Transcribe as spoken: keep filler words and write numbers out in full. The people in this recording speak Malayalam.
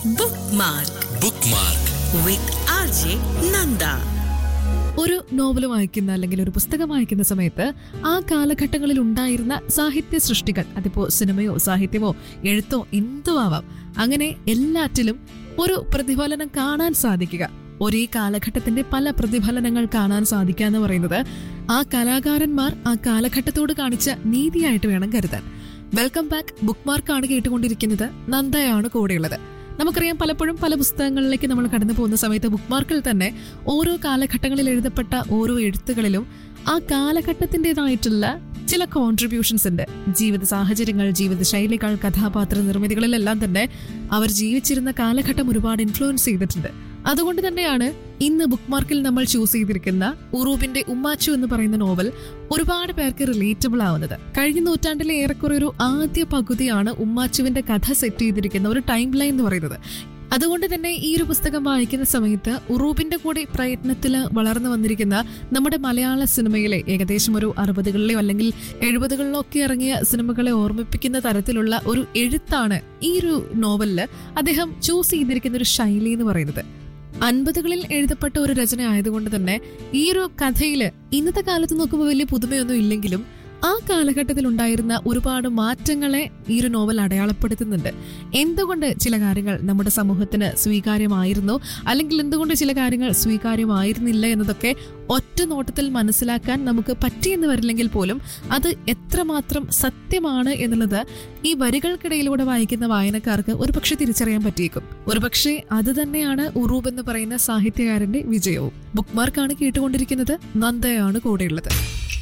Bookmark Bookmark with R J Nanda. ഒരു നോവൽ വായിക്കുന്ന അല്ലെങ്കിൽ ഒരു പുസ്തകം വായിക്കുന്ന സമയത്ത് ആ കാലഘട്ടങ്ങളിൽ ഉണ്ടായിരുന്ന സാഹിത്യ സൃഷ്ടികൾ, അതിപ്പോ സിനിമയോ സാഹിത്യമോ എഴുത്തോ എന്തോ ആവാം, അങ്ങനെ എല്ലാറ്റിലും ഒരു പ്രതിഫലനം കാണാൻ സാധിക്കുക, ഒരേ കാലഘട്ടത്തിന്റെ പല പ്രതിഫലനങ്ങൾ കാണാൻ സാധിക്കുക എന്ന് പറയുന്നത് ആ കലാകാരന്മാർ ആ കാലഘട്ടത്തോട് കാണിച്ച നീതിയായിട്ട് വേണം കരുതാൻ. Welcome back. ബുക്ക്മാർക്കാണ് കേട്ടുകൊണ്ടിരിക്കുന്നത്. നന്ദയാണ് കൂടെയുള്ളത്. നമുക്കറിയാം, പലപ്പോഴും പല പുസ്തകങ്ങളിലേക്ക് നമ്മൾ കടന്നു പോകുന്ന സമയത്ത് ബുക്ക്മാർക്കിൽ തന്നെ ഓരോ കാലഘട്ടങ്ങളിൽ എഴുതപ്പെട്ട ഓരോ എഴുത്തുകളിലും ആ കാലഘട്ടത്തിൻ്റെതായിട്ടുള്ള ചില കോൺട്രിബ്യൂഷൻസ് ഉണ്ട്. ജീവിത സാഹചര്യങ്ങൾ, ജീവിത ശൈലികൾ, കഥാപാത്ര നിർമ്മിതികളിലെല്ലാം തന്നെ അവർ ജീവിച്ചിരുന്ന കാലഘട്ടം ഒരുപാട് ഇൻഫ്ലുവൻസ് ചെയ്തിട്ടുണ്ട്. അതുകൊണ്ട് തന്നെയാണ് ഇന്ന് ബുക്ക്മാർക്കിൽ നമ്മൾ ചൂസ് ചെയ്തിരിക്കുന്ന ഉറൂബിന്റെ ഉമ്മാച്ചു എന്ന് പറയുന്ന നോവൽ ഒരുപാട് പേർക്ക് റിലേറ്റബിൾ ആവുന്നത്. കഴിഞ്ഞ നൂറ്റാണ്ടിലെ ഏറെക്കുറെ ഒരു ആദ്യ പകുതിയാണ് ഉമ്മാച്ചുവിന്റെ കഥ സെറ്റ് ചെയ്തിരിക്കുന്ന ഒരു ടൈം ലൈൻ എന്ന് പറയുന്നത്. അതുകൊണ്ട് തന്നെ ഈ ഒരു പുസ്തകം വായിക്കുന്ന സമയത്ത് ഉറൂബിന്റെ കൂടെ പ്രയത്നത്തിൽ വളർന്നു വന്നിരിക്കുന്ന നമ്മുടെ മലയാള സിനിമയിലെ ഏകദേശം ഒരു അറുപതുകളിലോ അല്ലെങ്കിൽ എഴുപതുകളിലോ ഒക്കെ ഇറങ്ങിയ സിനിമകളെ ഓർമ്മിപ്പിക്കുന്ന തരത്തിലുള്ള ഒരു എഴുത്താണ് ഈ ഒരു നോവലില് അദ്ദേഹം ചൂസ് ചെയ്തിരിക്കുന്ന ഒരു ശൈലി എന്ന് പറയുന്നത്. അൻപതുകളിൽ എഴുതപ്പെട്ട ഒരു രചന ആയതുകൊണ്ട് തന്നെ ഈ ഒരു കഥയില് ഇന്നത്തെ കാലത്ത് നോക്കുമ്പോൾ വലിയ പുതുമയൊന്നും ഇല്ലെങ്കിലും ആ കാലഘട്ടത്തിൽ ഉണ്ടായിരുന്ന ഒരുപാട് മാറ്റങ്ങളെ ഈ ഒരു നോവൽ അടയാളപ്പെടുത്തുന്നുണ്ട്. എന്തുകൊണ്ട് ചില കാര്യങ്ങൾ നമ്മുടെ സമൂഹത്തിന് സ്വീകാര്യമായിരുന്നു, അല്ലെങ്കിൽ എന്തുകൊണ്ട് ചില കാര്യങ്ങൾ സ്വീകാര്യമായിരുന്നില്ല എന്നതൊക്കെ ഒറ്റ നോട്ടത്തിൽ മനസ്സിലാക്കാൻ നമുക്ക് പറ്റിയെന്ന് വരില്ലെങ്കിൽ പോലും അത് എത്രമാത്രം സത്യമാണ് എന്നുള്ളത് ഈ വരികൾക്കിടയിലൂടെ വായിക്കുന്ന വായനക്കാർക്ക് ഒരുപക്ഷെ തിരിച്ചറിയാൻ പറ്റിയേക്കും. ഒരുപക്ഷെ അത് തന്നെയാണ് ഉറൂബ് എന്ന് പറയുന്ന സാഹിത്യകാരന്റെ വിജയവും. ബുക്ക്മാർക്കാണ് കേട്ടുകൊണ്ടിരിക്കുന്നത്. നന്ദയാണ് കൂടെയുള്ളത്.